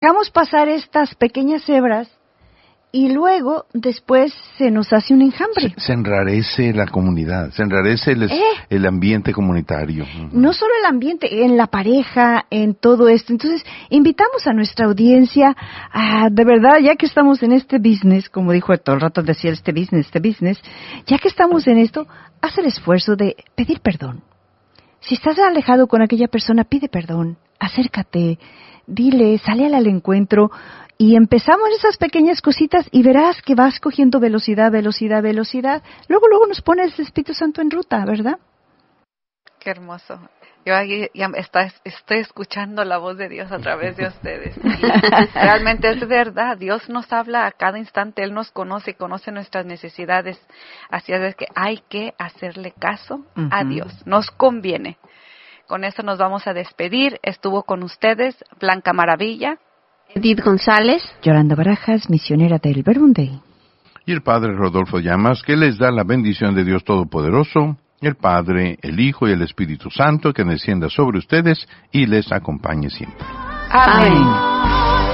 dejamos pasar estas pequeñas hebras y luego, después, se nos hace un enjambre. Se enrarece la comunidad, se enrarece el ambiente comunitario. No solo el ambiente, en la pareja, en todo esto. Entonces, invitamos a nuestra audiencia a, de verdad, ya que estamos en este business, como dijo todo el rato, decía este business, ya que estamos en esto, haz el esfuerzo de pedir perdón. Si estás alejado con aquella persona, pide perdón, acércate, dile, sale al encuentro. Y empezamos esas pequeñas cositas y verás que vas cogiendo velocidad. Luego nos pone el Espíritu Santo en ruta, ¿verdad? Qué hermoso. Yo aquí ya estoy escuchando la voz de Dios a través de ustedes. Realmente es verdad. Dios nos habla a cada instante. Él nos conoce nuestras necesidades. Así es que hay que hacerle caso a Dios. Nos conviene. Con esto nos vamos a despedir. Estuvo con ustedes Blanca Maravilla, Edith González, Yolanda Barajas, misionera del Verbum Dei, y el Padre Rodolfo Llamas, que les da la bendición de Dios Todopoderoso, el Padre, el Hijo y el Espíritu Santo, que descienda sobre ustedes y les acompañe siempre. Amén.